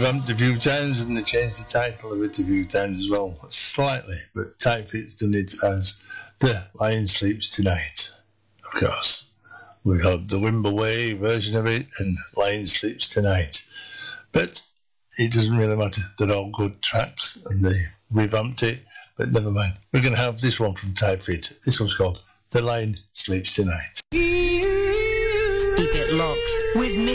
revamped a few times and they changed the title of it a few times as well, slightly, but Type Fit's done it as The Lion Sleeps Tonight. Of course, we got the Wimbleway version of it and Lion Sleeps Tonight. But it doesn't really matter, they're all good tracks and they revamped it, but never mind. We're going to have this one from Type Fit. This one's called The Lion Sleeps Tonight. Keep it locked with me.